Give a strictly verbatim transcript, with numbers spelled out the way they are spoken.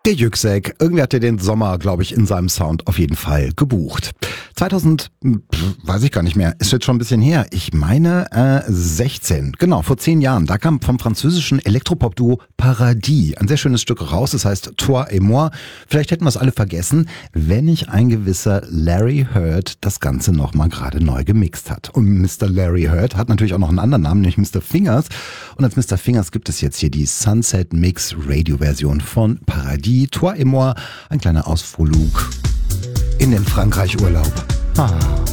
Gejüxek. Irgendwie hat er den Sommer, glaube ich, in seinem Sound auf jeden Fall gebucht. zweitausend, weiß ich gar nicht mehr, ist jetzt schon ein bisschen her. Ich meine äh, sechzehn, genau, vor zehn Jahren. Da kam vom französischen Elektropop-Duo Paradis ein sehr schönes Stück raus. Das heißt Toi et moi. Vielleicht hätten wir es alle vergessen, wenn nicht ein gewisser Larry Heard das Ganze nochmal gerade neu gemixt hat. Und Mister Larry Heard hat natürlich auch noch einen anderen Namen, nämlich Mister Fingers. Und als Mister Fingers gibt es jetzt hier die Sunset Mix Radio-Version von Paradis. Toi et moi, ein kleiner Ausflug in den Frankreich-Urlaub. Ah.